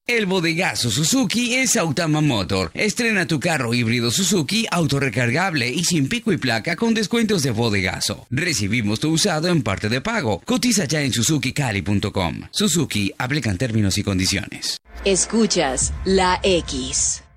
El bodegazo Suzuki es Sautama Motor. Estrena tu carro híbrido Suzuki autorrecargable y sin pico y placa con descuentos de bodegazo. Recibimos tu usado en parte de pago. Cotiza ya en suzukicali.com. Suzuki, aplican términos y condiciones. Escuchas La X.